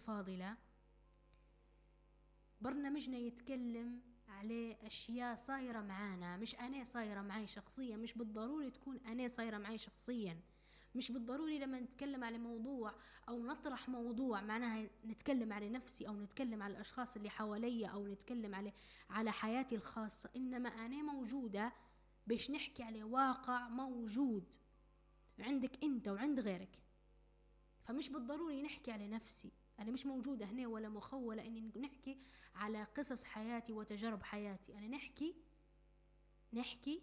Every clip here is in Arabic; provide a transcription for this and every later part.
الفاضلة، برنامجنا يتكلم على أشياء صايرة معانا، مش أنا صايرة معي شخصيا. مش بالضروري تكون أنا صايرة معي شخصيا. مش بالضروري لما نتكلم على موضوع أو نطرح موضوع معناها نتكلم على نفسي أو نتكلم على الأشخاص اللي حواليا أو نتكلم على حياتي الخاصة، إنما أنا موجودة باش نحكي على واقع موجود عندك أنت وعند غيرك. فمش بالضروري نحكي على نفسي، أنا مش موجودة هنا ولا مخولة إني نحكي على قصص حياتي وتجارب حياتي. أنا نحكي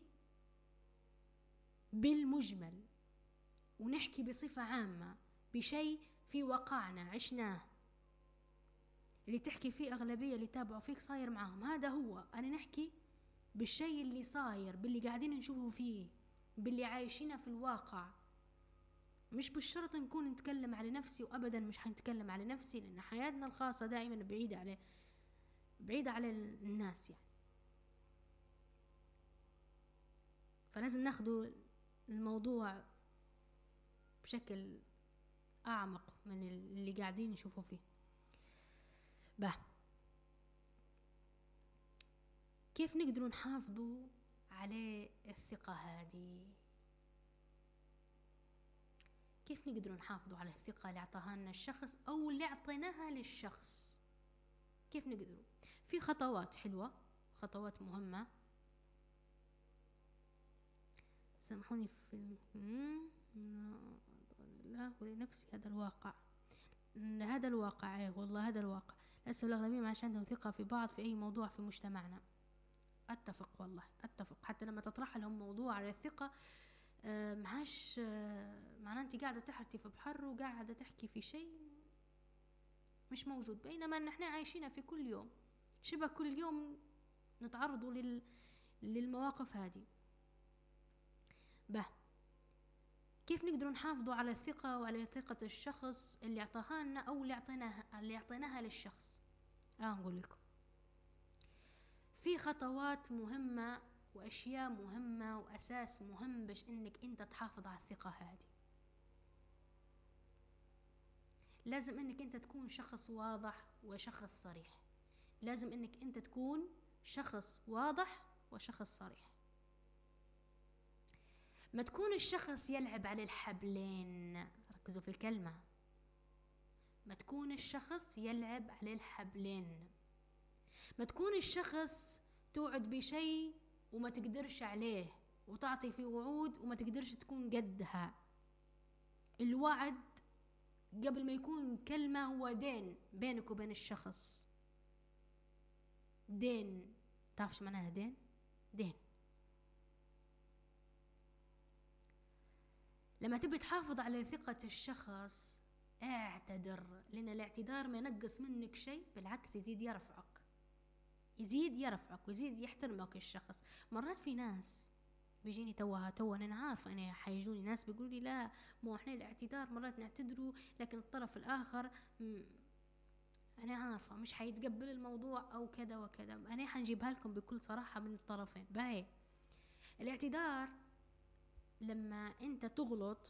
بالمجمل، ونحكي بصفة عامة بشيء في واقعنا عشناه، اللي تحكي فيه أغلبية اللي تابعوا فيك صاير معهم. هذا هو أنا نحكي بالشيء اللي صاير، باللي قاعدين نشوفه فيه، باللي عايشينه في الواقع. مش بالشرط نكون نتكلم على نفسي، وأبدا مش حنتكلم على نفسي، لأن حياتنا الخاصة دائما بعيدة على الناس يعني. فلازم ناخدوا الموضوع بشكل أعمق من اللي قاعدين نشوفه فيه. كيف نقدروا نحافظوا على الثقة هذه؟ كيف نقدروا نحافظوا على الثقة اللي اعطاها لنا الشخص أو اللي اعطيناها للشخص؟ كيف نقدروا؟ في خطوات حلوة، خطوات مهمة. سامحوني في لا ولنفسي هذا الواقع. هذا الواقع والله هذا الواقع. للأسف الأغلبية ما عادش عندهم ثقة في بعض في أي موضوع في مجتمعنا. أتفق والله أتفق. حتى لما تطرح لهم موضوع على الثقة معاش معناه أنت قاعدة تحرتي في بحر وقاعدة تحكي في شيء مش موجود، بينما نحن عايشين في كل يوم، شبه كل يوم نتعرضوا للمواقف هذه. كيف نقدر نحافظوا على الثقة وعلى ثقة الشخص اللي اعطاها لنا أو اللي اعطيناها للشخص؟ نقول لكم في خطوات مهمة وأشياء مهمة وأساس مهم باش إنك أنت تحافظ على الثقة هذه. لازم إنك أنت تكون شخص واضح وشخص صريح. لازم إنك أنت تكون شخص واضح وشخص صريح. ما تكون الشخص يلعب على الحبلين. ركزوا في الكلمة، ما تكون الشخص يلعب على الحبلين. ما تكون الشخص توعد بشيء وما تقدرش عليه، وتعطي في وعود وما تقدرش تكون قدها. الوعد قبل ما يكون كلمة هو دين بينك وبين الشخص. دين، تعرفش معناها دين. لما تبي تحافظ على ثقة الشخص اعتذر، لأن الاعتذار ما ينقص منك شيء، بالعكس يزيد يرفعك ويزيد يحترمك الشخص. مرات في ناس بيجيني توها انا عارفه انا حيجوني ناس بيقولوا لي لا مو احنا الاعتذار مرات نعتذروا، لكن الطرف الاخر انا عارفه مش حيتقبل الموضوع او كذا وكذا. انا حنجيبها لكم بكل صراحه من الطرفين. باهي الاعتذار لما انت تغلط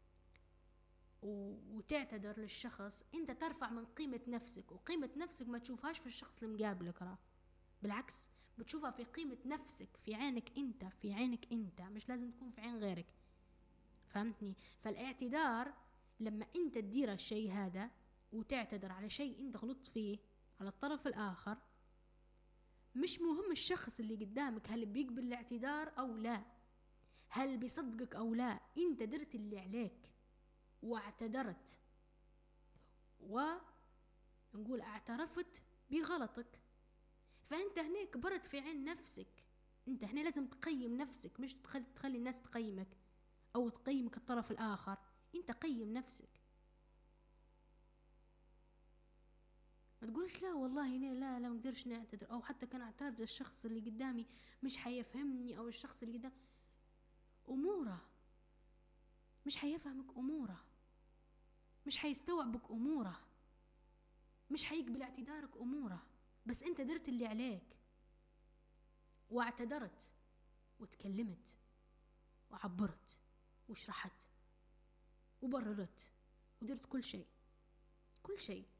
وتعتذر للشخص، انت ترفع من قيمه نفسك، وقيمه نفسك ما تشوفهاش في الشخص اللي مقابلك، بالعكس بتشوفها في قيمة نفسك، في عينك انت، مش لازم تكون في عين غيرك. فهمتني؟ فالاعتذار لما انت تدير الشيء هذا وتعتذر على شيء انت غلطت فيه على الطرف الاخر، مش مهم الشخص اللي قدامك هل بيقبل الاعتذار او لا، هل بيصدقك او لا، انت درت اللي عليك واعتذرت ونقول اعترفت بغلطك. فأنت هنا كبرت في عين نفسك. أنت هنا لازم تقيم نفسك، مش تخلي الناس تقيمك أو تقيمك الطرف الآخر. أنت قيم نفسك، ما تقولش لا والله لا ما اقدرش نعتذر، أو حتى كان اعتذر الشخص اللي قدامي مش حيفهمني، أو الشخص اللي قدام أموره مش حيفهمك، أموره مش حيستوعبك، أموره مش حيقبل اعتذارك، أموره. بس انت درت اللي عليك واعتذرت وتكلمت وعبرت وشرحت وبررت ودرت كل شيء.